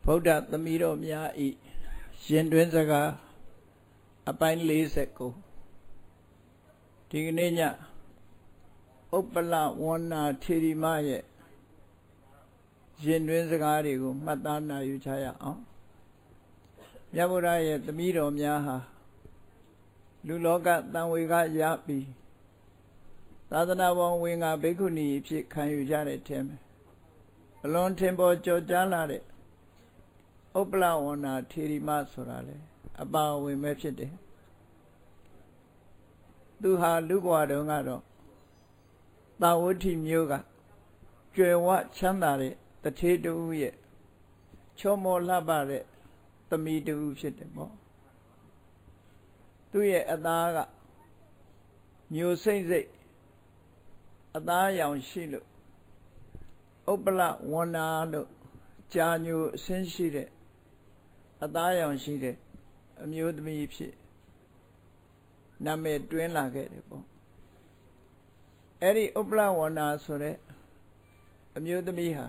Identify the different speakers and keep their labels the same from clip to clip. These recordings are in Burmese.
Speaker 1: ဗုဒ္ဓသမီးတော်များဤရင်တွင်စကားအပိုင်း49ဒီကနေ့ညဥပ္ပလဝန္နာထေရီမရဲ့ရင်တွင်စကားတွေကိုမှတ်သားနာယူကြရအောင်မြတ်ဗုဒ္ဓရဲ့သမီးတော်များဟာလူလောကတန်ဝေကရပြီးသာသနာပေါ်ဝင်ငါဘိက္ခုနီအဖြစ်ခံယူကြတဲ့ထဲမှာအလွန်ထင်ပေါ်ကျော်ကြားလာတဲ့ဥပ္ပလဝန္နာထေရီမဆိုတာလေအပါဝင်ပဲဖြစ်တယ်သူဟာလူဘဝတုန်းကတော့သာဝတိမျိုးကကျွယ်ဝချမ်းသာတဲ့တထေးတူရဲ့ချောမောလှပတဲ့သမီးတူဖြစ်တယ်ပေါ့သူရဲ့အသားကမျိုးစိမ့်စိတ်အသားရောင်ရှိလို့ဥပ္ပလဝန္နာလို့ကြာညိုအဆင်းရှိတဲ့အသားရောင်ရှိတဲ့အမျိုးသမီးဖြစ်နာမည်တွင်လာခဲ့တယ်ပေါ့အဲ့ဒီဥပ္ပလဝန္နာဆိုတဲ့အမျိုးသမီးဟာ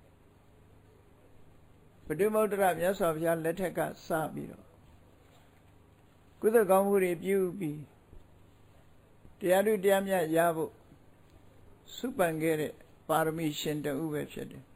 Speaker 1: ဗုဒ္ဓမௌတ္တရမြတ်စွာဘုရားလက်ထက်ကစပြီးတော့ကုသကောင်းမှုတွေပြုပြီးတရားဓုတရားမြတ်ရဖို့စုပန်ခဲ့တဲ့ပါရမီရှင်တဦးပဲဖြစ်တယ်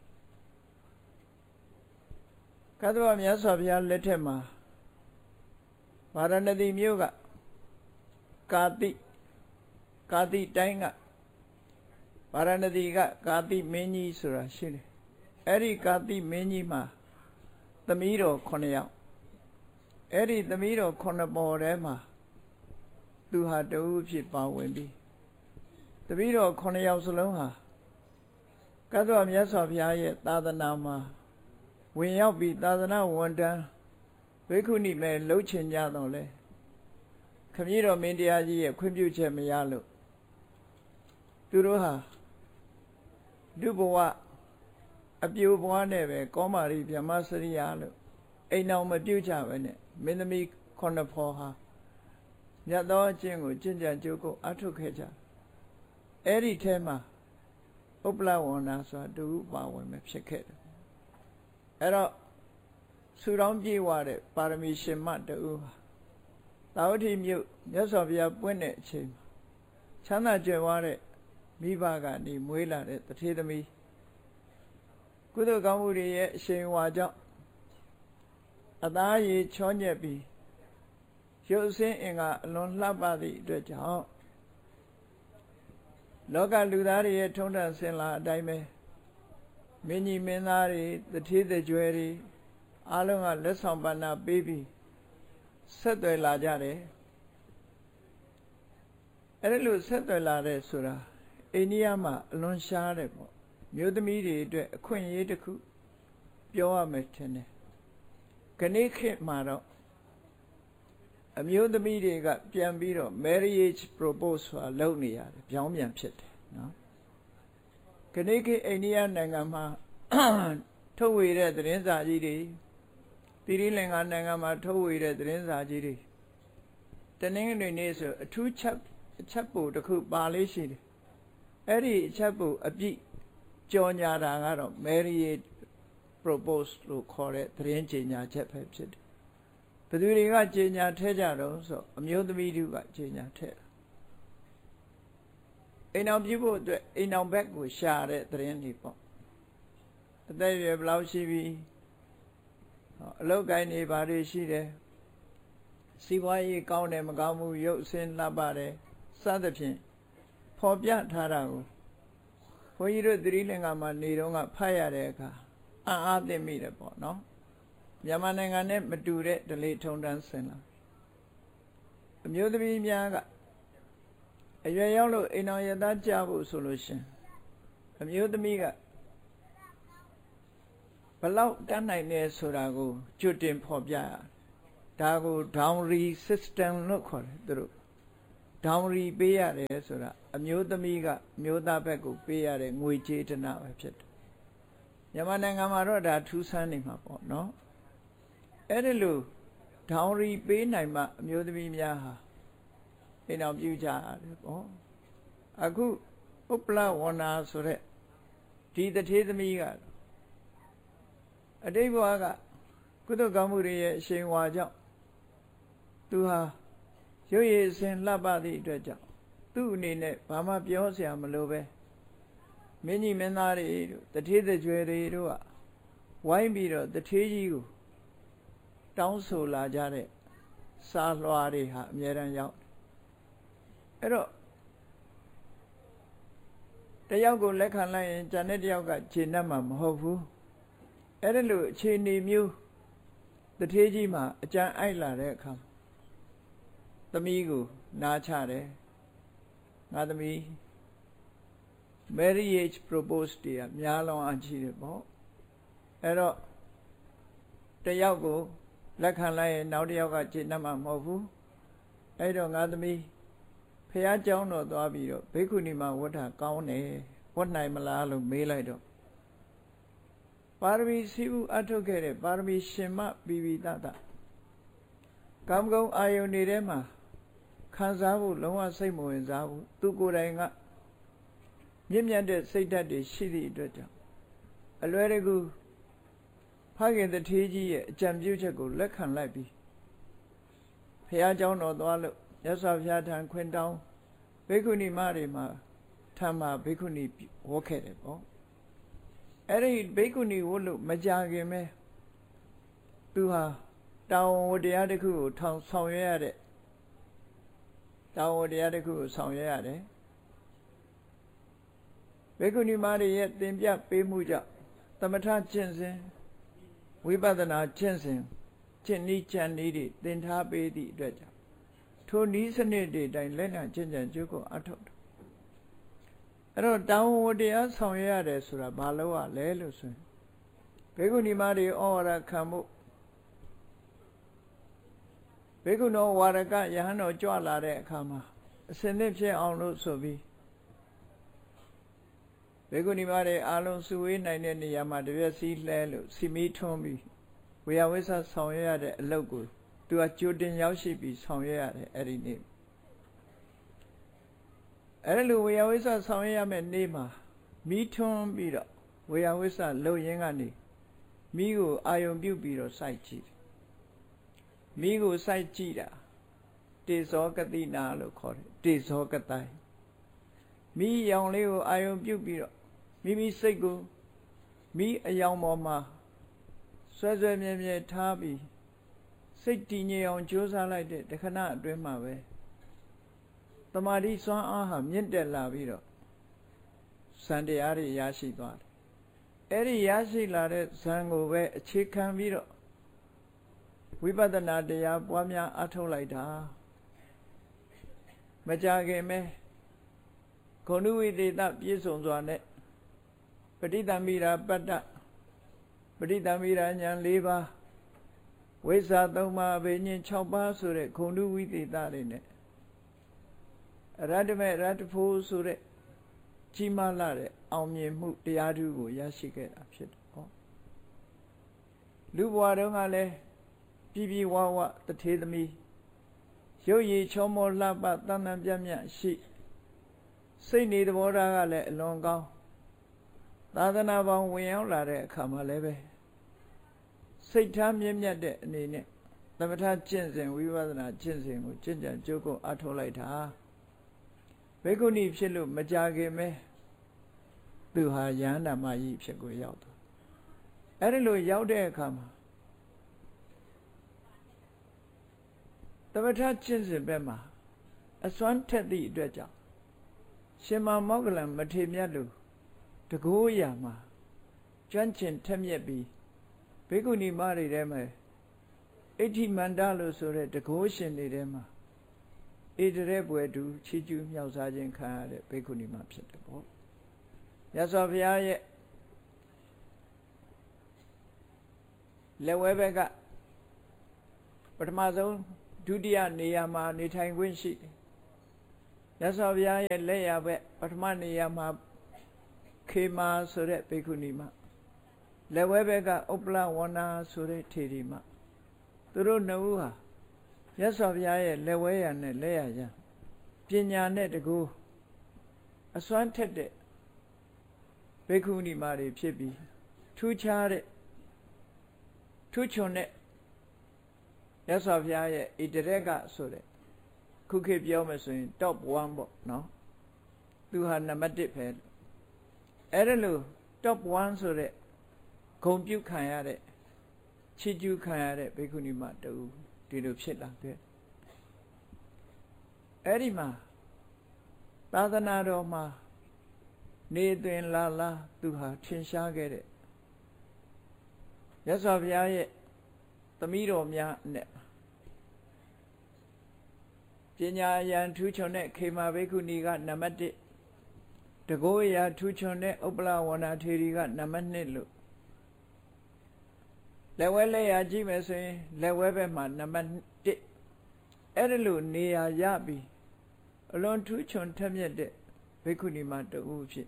Speaker 1: ကသဗ္ဗမြတ်စွာဘုရားလက်ထက်မှာဗာရာဏသီမြို့ကကာတိတိုင်းကဗာရာဏသီကကာတိမင်းကြီးဆိုတာရှိတယ်အဲ့ဒီကာတိမင်းကြီးမှာသမီးတော်9ယောက်အဲ့ဒီသမီးတော်9ပေါ်ထဲမှာသူဟာတဦးဖြစ်ပါဝင်ပြီးသမီးတော်9ယောက်စလုံးဟာကသဗ္ဗမြတ်စွာဘုရားရဲ့သာသနာမှာဝင်ရောက်ပြီးသာသနာဝန်တန်းဘိက္ခုနီမဲ့လှုပ်ချင်ကြတော့လေခမည်းတော်မင်းတရားကြီးရဲ့ခွင့်ပြုချက်မရလို့သူတို့ဟာဒုဘဝအပြိုဘဝနဲ့ပဲကောမာရီဗြဟ္မစရိယလို့အိမ်အောင်မပြုတ်ကြပဲနဲ့မင်းသမီး9ဖော်ဟာမြတ်သောအကျင့်ကိုကျင့်ကြံကြိုးကိုအထုတ်ခဲ့ကြအဲ့ဒီထဲမှာဥပ္ပလဝန္နာဆိုတာတူပါဝင်ပဲဖြစ်ခဲ့တယ်အဲ့တော့ဆူတောင်းပြေဝတဲ့ပါရမီရှင်မတူဟာသာဝတိမြို့မြတ်စွာဘုရားပွင့်တဲ့အချိန်မှာချမ်းသာကြွယ်ဝတဲ့မိဘကနေမွေးလာတဲ့တထေးသမီးကုသိုလ်ကောင်းမှုတွေရဲ့အရှိန်အဝါကြောင့်အသားရည်ချောညက်ပြီးရုပ်ဆင်းအင်္ဂါအလွန်လှပသည့်အတွက်ကြောင့်လောကလူသားတွေရဲ့ထုံးတမ်းစင်လာအတိုင်းပဲမင်းကြီးမင်းသားတွေတထေးတကြွယ်တွေအားလုံးကလက်ဆောင်ပဏ္ဏပေးပြီးဆက်သွယ်လာကြတယ်အဲ့ဒါလို့ဆက်သွယ်လာတဲ့ဆိုတာအိန္ဒိယမှာအလွန်ရှားတယ်ပေါ့မြို့သမီးတွေအတွက်အခွင့်အရေးတစ်ခုပြောရမယ်ထင်တယ်ခဏခေတ်မှာတော့အမျိုးသမီးတွေကပြန်ပြီးတော့ marriage propose ဆိုတာလုပ်နေရတယ်ပြောင်းပြန်ဖြစ်တယ်နော်ခဏခေတ်အိန္ဒိယနိုင်ငံမှာထုတ်ဝေတဲ့သတင်းစာကြီးတွေတိရိလင်္ကာနိုင်ငံမှာထုတ်ဝေတဲ့သတင်းစာကြီးတွေတနင်္ဂနွေနေ့ဆိုအထူးချက်ပို့တစ်ခုပါလေးရှိတယ်အဲ့ဒီအချက်ပို့အပြည့်ကြော်ညာတာကတော့ marriage propose လို့ခေါ်တဲ့သတင်းကြေညာချက်ပဲဖြစ်တယ်ဘယ်သူတွေကကြေညာထဲကြတော့ဆိုအမျိုးသမီးတွေကကြေညာထဲအိမ်အောင်ပြုဖို့အတွက်အိမ်အောင်ဘက်ကိုရှာတဲ့သတင်းတွေပေါ့အသက်အရွယ်ဘယ်လောက်ရှိပြီအလုပ်ကိုင်းနေဘာတွေရှိတယ်စီးပွားရေးကောင်းတယ်မကောင်းဘူးရုပ်ဆင်းလှပတယ်စသဖြင့်ဖော်ပြထားတာကိုဘုန်းကြီးတို့သီရိလင်္ကာမှာနေတော့ကဖတ်ရတဲ့အခါအားသိမိတယ်ပေါ့နော်မြန်မာနိုင်ငံနဲ့မတူတဲ့ဓလေ့ထုံတန်းစင်လာအမျိုးသမီးများကအရွယ်ရောက်လို့အိမ်တော်ရသားကြဖို့ဆိုလို့ရှင်အမျိုးသမီးကဘလောက်တတ်နိုင်လဲဆိုတာကိုကြွတင်ဖော်ပြရဒါကို dowry system လို့ခေါ်တယ်သူတို့ dowry ပေးရတယ်ဆိုတာအမျိုးသမီးကအမျိုးသားဘက်ကိုပေးရတဲ့ငွေကြေးတနာပဲဖြစ်တယ်မြန်မာနိုင်ငံမှာတော့ဒါထူးဆန်းနေမှာပေါ့နော်အဲ့ဒီလို dowry ပေးနိုင်မှအမျိုးသမီးများဟာအိမ်အောင်ပြုကြရတယ်ပေါ့အခုဥပ္ပလဝန္နာဆိုတဲ့ဒီတထေးသမီးကအတိတ်ဘဝကကုသိုလ်ကောင်းမှုတွေရဲ့အရှိန်ဝါကြောင့်သူဟာရုပ်ရည်အစဉ်လှပသည့်အတွက်ကြောင့်သူ့အနေနဲ့ဘာမှပြောစရာမလိုပဲမင်းကြီးမင်းသားတွေတို့တထေးတကြွယ်တွေတို့ကဝိုင်းပြီးတော့တထေးကြီးကိုတောင်းဆိုလာကြတဲ့စာလွှာတွေဟာအများရန်ရောက်အဲ့တော့တယောက်ကိုလက်ခံလိုက်ရင်ကျန်တဲ့တယောက်ကခြေနှက်မှာမဟုတ်ဘူးအဲ့ဒါလို့အခြေအနေမျိုးတထေးကြီးမှာအကြံအိုက်လာတဲ့အခါသမီးကိုနားချတယ်ငါသမီး marriage proposed တွေကများလောင်အကြည့်တယ်ပေါ့အဲ့တော့တယောက်ကိုလက်ခံလိုက်ရင်နောက်တယောက်ကခြေနှက်မှာမဟုတ်ဘူးအဲ့တော့ငါသမီးဖះเจ้าတော်သွားပြီးတော့ဘိက္ခုနီမှာဝတ်တာကောင်းတယ်ဝတ်နိုင်မလားလို့မေးလိုက်တော့ပါရမီစီဥအထုတ်ခဲ့တဲ့ပါရမီရှင်မဘီဘီတတကာမဂုဏ်အာယုန်တွေထဲမှာခံစားဖို့လုံးဝစိတ်မဝင်စားဘူးသူကိုယ်တိုင်ကမြင့်မြတ်တဲ့စိတ်ဓာတ်တွေရှိသည့်အတွက်ကြောင့်အလွယ်တကူဖခင်တထေးကြီးရဲ့အကြံပြုချက်ကိုလက်ခံလိုက်ပြီးဖះเจ้าတော်သွားလို့ရသော်ဘုရားထံခွင့်တောင်းဘိက္ခုနီမတွေမှာထမ်းမှာဘိက္ခုနီဝတ်ခဲ့တယ်ပေါ့အဲ့ဒီဘိက္ခုနီဝတ်လို့မကြခင်ပဲသူဟာတာဝန်ဝတ္တရားတစ်ခုကိုဆောင်ရွက်ရတဲ့တာဝန်ဝတ္တရားတစ်ခုကိုဆောင်ရွက်ရတယ်ဘိက္ခုနီမတွေရဲ့သင်ပြပေးမှုကြောင့်သမထကျင့်စဉ်ဝိပဿနာကျင့်စဉ်ကျင့်နည်းကြံနည်းတွေသင်ထားပေးသည့်အတွက်ကြောင့်ထိုနည်းစနစ်တွေတိုင်းလက်ခံကျင့်ကြံကြိုးကိုအထောက်တယ်အဲ့တော့တာဝန်ဝတ္တရားဆောင်ရွက်ရတယ်ဆိုတာဘာလို့ရလဲလို့ဆိုရင်ဘိက္ခုနီမတွေဩဝါဒခံမှုဘိက္ခုနောဝါရကယဟန်တော်ကြွလာတဲ့အခါမှာအစဉ်သင့်ဖြစ်အောင်လို့ဆိုပြီးဘိက္ခုနီမတွေအားလုံးစုဝေးနိုင်တဲ့နေရာမှာတပြည့်စီလှဲလို့စီမီထွန်းပြီးဝေယဝိဆဆောင်ရွက်ရတဲ့အလုပ်ကိုသူကကြိုတင်ရောက်ရှိပြီးဆောင်ရွက်ရတယ်အဲ့ဒီနေ့အဲ့လိုဝေယဝိဆဆောင်ရွက်ရမယ့်နေ့မှာမိထွန်းပြီးတော့ဝေယဝိဆလုပ်ရင်းကနေမိကိုအာယုံပြုတ်ပြီးတော့စိုက်ကြည့်မိကိုစိုက်ကြည့်တာတေဇောကတိနာလို့ခေါ်တယ်တေဇောကတိုင်မိရောင်လေးကိုအာယုံပြုတ်ပြီးတော့မိစိတ်ကိုမိအယောင်ပေါ်မှာဆွဲဆွဲမြဲမြဲထားပြီးစိတ်တည်ငြိမ်အောင်ကြိုးစားလိုက်တဲ့တခဏအတွင်းမှာပဲတမာတိစွမ်းအားဟာမြင့်တက်လာပြီးတော့ဇန်တရားတွေရရှိသွားတယ်အဲ့ဒီရရှိလာတဲ့ဇန်ကိုပဲအခြေခံပြီးတော့ဝိပဿနာတရားပွားများအထောက်လိုက်တာမကြခင်ပဲဂုဏဝိသေသပြည့်စုံစွာနဲ့ပဋိသမိရာပတ္တပဋိသမိရာဉာဏ်၄ပါးဝိဇ္ဇာ၃ပါးအဘိညာဉ်၆ပါးဆိုတဲ့ဂုဏဝိသေသတွေနဲ့ရတ္တမေရတ္တဖို့ဆိုတဲ့ကြီးမားလာတဲ့အောင်မြင်မှုတရားဓုကိုရရှိခဲ့တာဖြစ်တယ်ဟောလူဘဝတုန်းကလည်းပြည်ပြည်ဝဝတထေးသမီးရုပ်ရည်ချောမောလှပတန်တန်ပြတ်ပြတ်ရှိစိတ်နေသဘောထားကလည်းအလွန်ကောင်းသာသနာပေါင်းဝင်ရောက်လာတဲ့အခါမှာလည်းပဲစိတ်ထားမြင့်မြတ်တဲ့အနေနဲ့သမထကျင့်စဉ်ဝိပဿနာကျင့်စဉ်ကိုကျင့်ကြံကြိုးကိုအားထုတ်လိုက်တာဘိက္ခုနီဖြစ်လို့မကြခင်ပဲသူဟာယန္တာမကြီးဖြစ်ကိုရောက်သွားအဲ့ဒီလိုရောက်တဲ့အခါမှာသမထကျင့်စဉ်ဘက်မှာအစွမ်းထက်သည့်အတွက်ကြောင့်ရှင်မမောဂလံမထေမြတ်လူတကိုးရာမှာကျွမ်းကျင်ထက်မြက်ပြီးဘိက္ခုနီမတွေထဲမှာအဋ္ဌိမန္တလို့ဆိုတဲ့တကိုးရှင်တွေထဲမှာဣတရေပွေတူချီးကျူးမြောက်စားခြင်းခံရတဲ့ဘိက္ခုနီမဖြစ်တယ်ပေါ့မြတ်စွာဘုရားရဲ့လက်ဝဲဘက်ကပထမဆုံးဒုတိယနေရာမှာနေထိုင်ခွင့်ရှိတယ်မြတ်စွာဘုရားရဲ့လက်ရာဘက်ပထမနေရာမှာခေမာဆိုတဲ့ဘိက္ခုနီမလက်ဝဲဘက်ကဥပ္ပလဝဏ္ဏဆိုတဲ့ထေရီမသူတို့နှစ်ဦးဟာမြတ်စွာဘုရားရဲ့လက်ဝဲရနဲ့လက်ရရပညာနဲ့တကူအစွမ်းထက်တဲ့ဘိက္ခုနီမတွေဖြစ်ပြီးထူးခြားတဲ့ထူးချွန်တဲ့မြတ်စွာဘုရားရဲ့ဣတရကဆိုတဲ့ခုခေတ်ပြောမယ်ဆိုရင် top 1 ပေါ့နော်သူဟာနံပါတ်1ပဲအဲ့ဒါလို့ top 1ဆိုတဲ့ဂုဏ်ပြုခံရတဲ့ချီးကျူးခံရတဲ့ဘိက္ခုနီမတူဒီလိုဖြစ်လာခဲ့အဲ့ဒီမှာသာသနာတော်မှာနေသွင်းလာသူဟာထင်ရှားခဲ့တဲ့မြတ်စွာဘုရားရဲ့သမီးတော်များနဲ့ပညာဉာဏ်ထူးချွန်တဲ့ခေမာဘိက္ခုနီကနံပါတ်1တကောရာထူးချွန်တဲ့ဥပ္ပလဝဏထေရီကနံပါတ်2လို့လက်ဝဲလက်ရာကြည့်မယ်ဆိုရင်လက်ဝဲဘက်မှာနံပါတ်1အဲ့ဒါလို့နေရာရပြီအလွန်ထူးချွန်ထက်မြက်တဲ့ဘိက္ခုနီမတူဖြစ်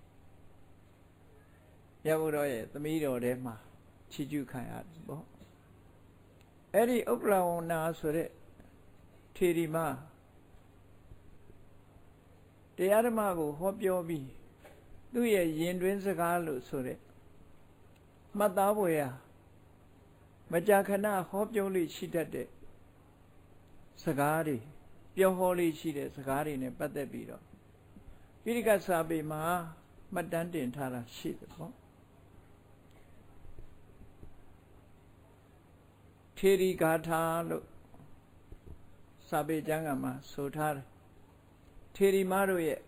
Speaker 1: ရဘုရောရဲ့သမီးတော်ထဲမှာချီးကျူးခံရတယ်ပေါ့အဲ့ဒီဥပ္ပလဝဏဆိုတဲ့ထေရီမတရားဓမ္မကိုဟောပြောပြီးသူ့ရဲ့ရင်တွင်းစကားလို့ဆိုတဲ့မှတ်သားဖွယ်ရာမကြာခဏဟောပြောလို့ရှိတတ်တဲ့စကားတွေပြောဟောလို့ရှိတဲ့စကားတွေနဲ့ပတ်သက်ပြီးတော့ပိဋကစာပေမှာမှတ်တမ်းတင်ထားတာရှိတယ်ပေါ့ထေရီဂါထာလို့စာပေကျမ်းဂန်မှာဆိုထားတယ်ထေရီမတို့ရဲ့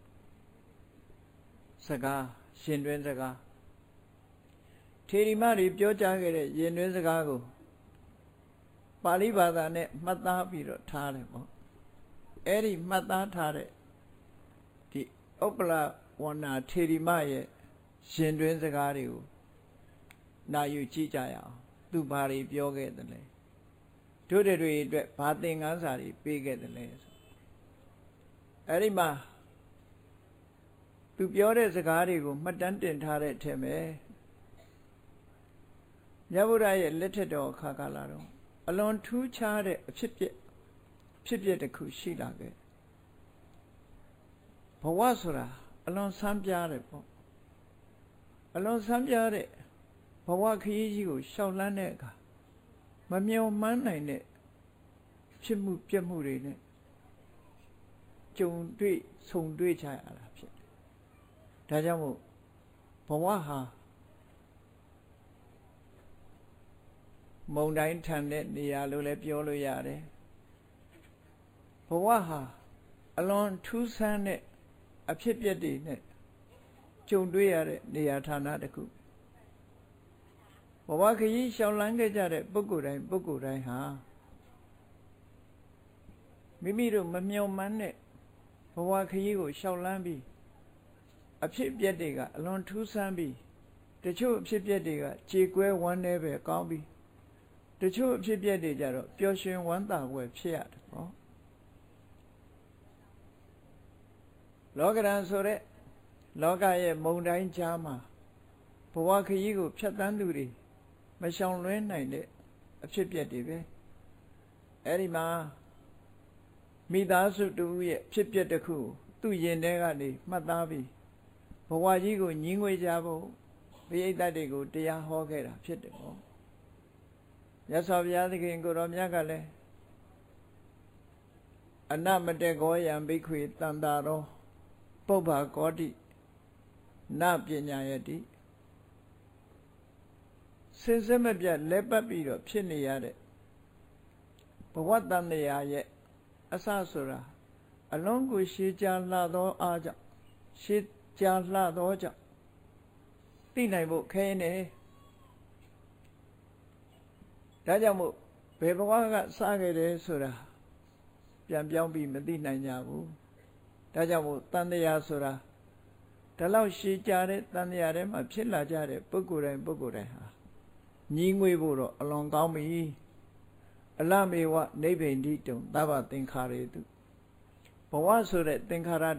Speaker 1: စကားရှင်တွင်စကားထေရီမတွေပြောကြားခဲ့တဲ့ရင်တွင်စကားကိုပါဠိဘာသာနဲ့မှတ်သားပြီးတော့ထားတယ်ပေါ့အဲ့ဒီမှတ်သားထားတဲ့ဒီဥပ္ပလဝဏထေရီမရဲ့ရှင်တွင်စကားတွေကိုနာယူကြည့်ကြရအောင်သူဘာတွေပြောခဲ့တယ်လဲတို့တွေအတွက်ဘာသင်ခန်းစာတွေပေးခဲ့တယ်လဲအဲ့ဒီမှာသူပြောတဲ့စကားတွေကိုမှတ်တမ်းတင်ထားတဲ့အထက်မှာမြတ်ဗုဒ္ဓရဲ့လက်ထက်တော်အခါကာလတော့အလွန်ထူးခြားတဲ့အဖြစ်ပြက်တစ်ခုရှိလာခဲ့ဘဝဆိုတာအလွန်ဆန်းပြားတယ်ပေါ့အလွန်ဆန်းပြားတဲ့ဘဝခရီးကြီးကိုရှောက်လန်းတဲ့အခါမမျှော်မှန်းနိုင်တဲ့ဖြစ်မှုပြက်မှုတွေနဲ့ကြုံတွေ့ဆုံတွေ့ကြရတာဖြစ်တယ်ဒါကြောင့်မို့ဘဝဟာမုန်တိုင်းထန်တဲ့နေရာလို့လည်းပြောလို့ရတယ်ဘဝဟာအလွန်ထူးဆန်းတဲ့အဖြစ်အပျက်တွေနဲ့ကြုံတွေ့ရတဲ့နေရာဌာနတစ်ခုဘဝခရီးရှောင်လန်းခဲ့ကြတဲ့ပုဂ္ဂိုလ်တိုင်းဟာမိမိတို့မမျှော်မှန်းတဲ့ဘဝခရီးကိုရှောင်လန်းပြီးအဖြစ်အပျက်တွေကအလွန်ထူးဆန်းပြီးတချို့အဖြစ်အပျက်တွေကကြေကွဲဝမ်းနည်းပဲကောင်းပြီးတချို့အဖြစ်အပျက်တွေကြတော့ပျော်ရွှင်ဝမ်းသာဖွယ်ဖြစ်ရတယ်ပေါ့လောကရန်ဆိုတဲ့လောကရဲ့မုန်တိုင်းကြားမှာဘဝခရီးကိုဖြတ်သန်းသူတွေမရှောင်လွှဲနိုင်တဲ့အဖြစ်အပျက်တွေပဲအဲ့ဒီမှာမိသားစုတူရဲ့ဖြစ်ပျက်တစ်ခုသူ့ရင်ထဲကနေမှတ်သားပြီးဘဝကြီးကိုညီငွေကြဖို့ပရိသတ်တွေကိုတရားဟောခဲ့တာဖြစ်တယ်ပေါ့မြတ်စွာဘုရားသခင်ကိုတော်မြတ်ကလည်းအနမတေကောယံဘိက္ခွေတန္တာရောပုဗ္ဗာကောတိနပညာယတိစင်စစ်မပြတ်လက်ပတ်ပြီးတော့ဖြစ်နေရတဲ့ဘဝတန်တရားရဲ့အစဆိုတာအလုံးကိုရှေးကြာလှသောအားကြောင့်ရှေးကြာလှသောကြောင့်သိနိုင်ဖို့ခဲနေဒါကြောင့်မို့ဘယ်ဘဝကစခဲ့တယ်ဆိုတာပြန်ပြောင်းပြီးမသိနိုင်ကြဘူးဒါကြောင့်မို့တန်တရားဆိုတာဒီလောက်ရှည်ကြတဲ့တန်တရားထဲမှာဖြစ်လာကြတဲ့ပုဂ္ဂိုလ်တိုင်းဟာညီငွေဖို့တော့အလွန်ကောင်းပြီအလမေဝနိဗ္ဗိန္တိတုံသဗ္ဗသင်္ခါရေတုဘဝဆိုတဲ့သင်္ခါရ